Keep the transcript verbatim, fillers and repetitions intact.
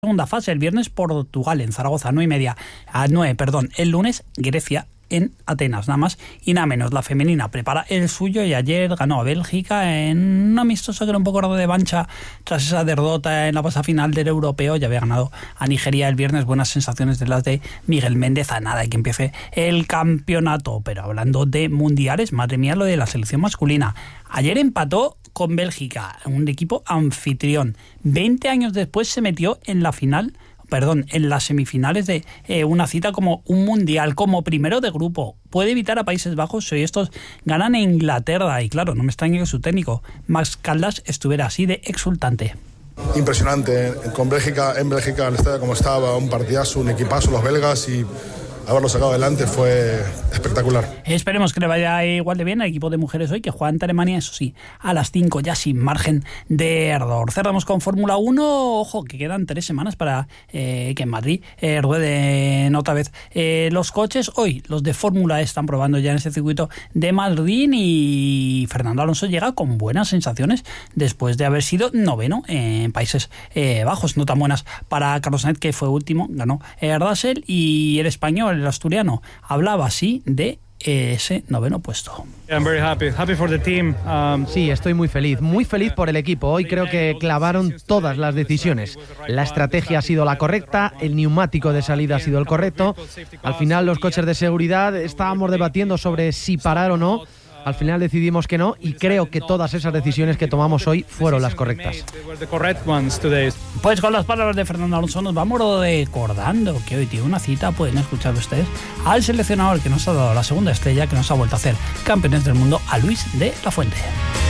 Segunda fase, el viernes Portugal en Zaragoza, nueve y media, a nueve, perdón, el lunes Grecia en Atenas, nada más y nada menos. La femenina prepara el suyo y ayer ganó a Bélgica en un amistoso que era un poco de revancha tras esa derrota en la pasada final del europeo. Ya había ganado a Nigeria el viernes, buenas sensaciones de las de Miguel Méndez, a nada de que empiece el campeonato. Pero hablando de mundiales, madre mía lo de la selección masculina, ayer empató con Bélgica, un equipo anfitrión. veinte años después se metió en la final, perdón, en las semifinales de eh, una cita como un mundial, como primero de grupo. Puede evitar a Países Bajos si estos ganan en Inglaterra. Y claro, no me extraña que su técnico, Max Caldas, estuviera así de exultante. Impresionante, con Bélgica, en Bélgica, el estadio como estaba, un partidazo, un equipazo, los belgas, y haberlo sacado adelante fue espectacular. Esperemos que le vaya igual de bien al equipo de mujeres hoy, que juega ante Alemania, eso sí, a las cinco, ya sin margen de error. Cerramos con Fórmula uno, ojo, que quedan tres semanas para eh, que en Madrid eh, rueden otra vez eh, los coches. Hoy los de Fórmula E están probando ya en ese circuito de Madrid y Fernando Alonso llega con buenas sensaciones después de haber sido noveno en Países eh, Bajos. No tan buenas para Carlos Sainz, que fue último, ganó eh, Russell, y el español, el asturiano, hablaba así de ese noveno puesto. I'm very happy. Happy for the team. Um... Sí, estoy muy feliz, muy feliz por el equipo. Hoy creo que clavaron todas las decisiones. La estrategia ha sido la correcta, el neumático de salida ha sido el correcto. Al final los coches de seguridad estábamos debatiendo sobre si parar o no. Al final decidimos que no, y creo que todas esas decisiones que tomamos hoy fueron las correctas. Pues con las palabras de Fernando Alonso nos vamos recordando que hoy tiene una cita, pueden escuchar ustedes, al seleccionador que nos ha dado la segunda estrella, que nos ha vuelto a hacer campeones del mundo, a Luis de la Fuente.